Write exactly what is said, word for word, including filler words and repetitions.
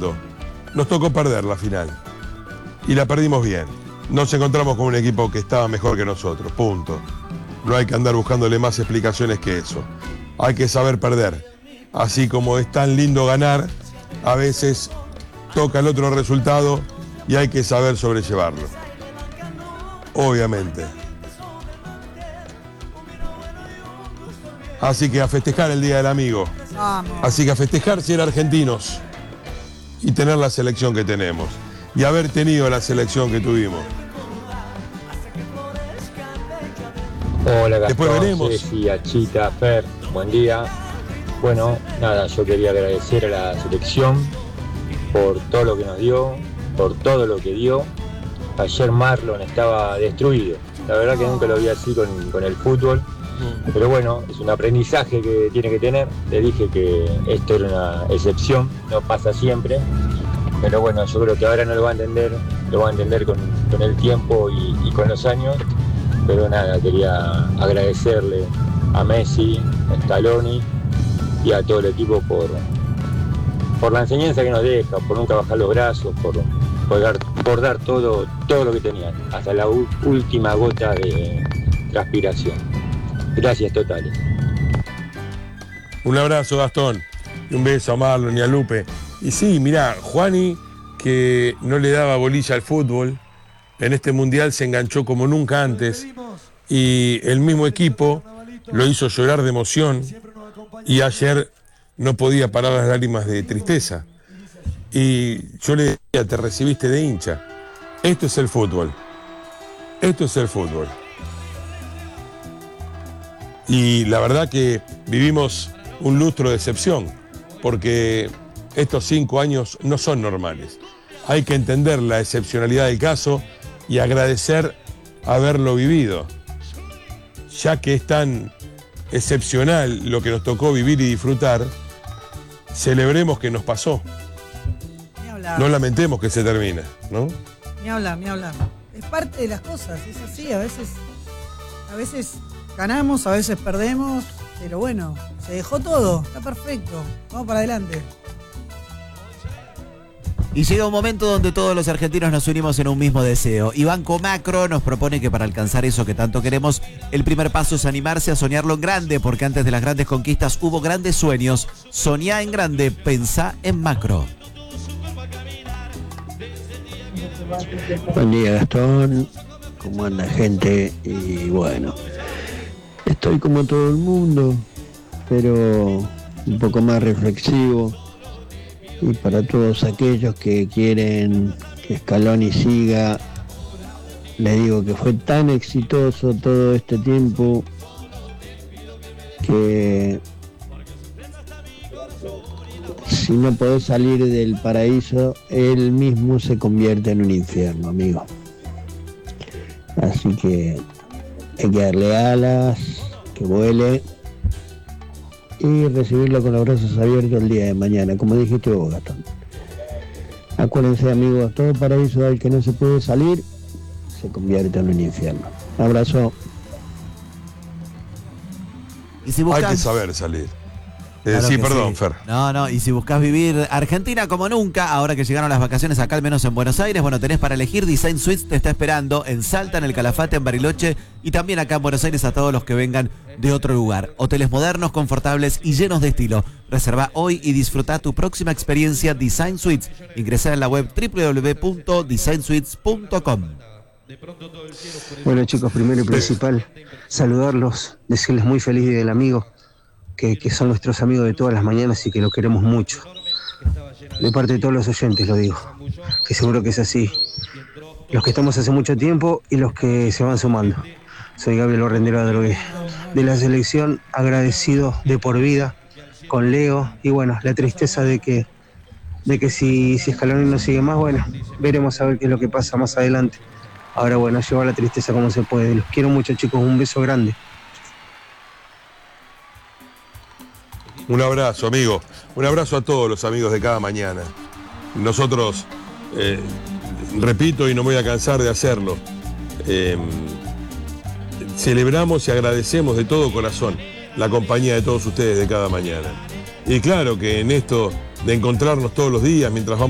ganando. Nos tocó perder la final. Y la perdimos bien. Nos encontramos con un equipo que estaba mejor que nosotros, punto. No hay que andar buscándole más explicaciones que eso. Hay que saber perder. Así como es tan lindo ganar, a veces toca el otro resultado y hay que saber sobrellevarlo. Obviamente. Así que a festejar el Día del Amigo. Así que a festejar ser argentinos y tener la selección que tenemos. Y haber tenido la selección que tuvimos. Hola Gastón, Después veremos. Ceci, Achita, Fer, buen día. Bueno, nada, yo quería agradecer a la selección por todo lo que nos dio, por todo lo que dio. Ayer Marlon estaba destruido, la verdad que nunca lo vi así con, con el fútbol. Pero bueno, es un aprendizaje que tiene que tener. Le dije que esto era una excepción, no pasa siempre. Pero bueno, yo creo que ahora no lo va a entender, lo va a entender con, con el tiempo y, y con los años. Pero nada, quería agradecerle a Messi, a Scaloni y a todo el equipo por, por la enseñanza que nos deja, por nunca bajar los brazos, por, por, dar, por dar todo, todo lo que tenían, hasta la u- última gota de transpiración. Gracias totales. Un abrazo, Gastón. Y un beso a Marlon y a Lupe. Y sí, mirá, Juani, que no le daba bolilla al fútbol, en este mundial se enganchó como nunca antes. Y el mismo equipo lo hizo llorar de emoción. Y ayer no podía parar las lágrimas de tristeza. Y yo le decía, te recibiste de hincha. Esto es el fútbol. Esto es el fútbol. Y la verdad que vivimos un lustro de excepción, porque estos cinco años no son normales. Hay que entender la excepcionalidad del caso y agradecer haberlo vivido, ya que es tan excepcional lo que nos tocó vivir y disfrutar. Celebremos que nos pasó. No lamentemos que se termine, ¿no? Ni hablar, ni hablar. Es parte de las cosas, es así, a veces, a veces ganamos, a veces perdemos, pero bueno, se dejó todo, está perfecto, vamos para adelante. Y llega un momento donde todos los argentinos nos unimos en un mismo deseo. Y Banco Macro nos propone que para alcanzar eso que tanto queremos, el primer paso es animarse a soñarlo en grande, porque antes de las grandes conquistas hubo grandes sueños. Soñá en grande, pensá en macro. Buen día, Gastón. ¿Cómo anda, gente? Y bueno, estoy como todo el mundo, pero un poco más reflexivo. Y para todos aquellos que quieren que Scaloni siga, les digo que fue tan exitoso todo este tiempo que si no podés salir del paraíso, él mismo se convierte en un infierno, amigo. Así que hay que darle alas, que vuele y recibirlo con los brazos abiertos el día de mañana, como dijiste vos, Gastón. Acuérdense, amigos, todo paraíso al que no se puede salir se convierte en un infierno. Un abrazo. Y si buscas... Hay que saber salir. Eh, Claro sí, que perdón, sí. Fer. No, no, y si buscas vivir Argentina como nunca, ahora que llegaron las vacaciones acá, al menos en Buenos Aires, bueno, tenés para elegir. Design Suites te está esperando en Salta, en el Calafate, en Bariloche y también acá en Buenos Aires a todos los que vengan de otro lugar. Hoteles modernos, confortables y llenos de estilo. Reserva hoy y disfruta tu próxima experiencia Design Suites. Ingresá en la web doble u doble u doble u punto design suites punto com. Bueno, chicos, primero y principal, saludarlos, decirles muy feliz día del amigo. Que, que son nuestros amigos de todas las mañanas y que los queremos mucho. De parte de todos los oyentes lo digo, que seguro que es así. Los que estamos hace mucho tiempo y los que se van sumando. Soy Gabriel Barrendero Adrogué, de la selección, agradecido de por vida con Leo y bueno, la tristeza de que, de que si, si Scaloni no sigue más, bueno, veremos a ver qué es lo que pasa más adelante. Ahora bueno, llevar la tristeza como se puede. Los quiero mucho, chicos, un beso grande. Un abrazo, amigo. Un abrazo a todos los amigos de cada mañana. Nosotros, eh, repito y no me voy a cansar de hacerlo, eh, celebramos y agradecemos de todo corazón la compañía de todos ustedes de cada mañana. Y claro que en esto de encontrarnos todos los días mientras vamos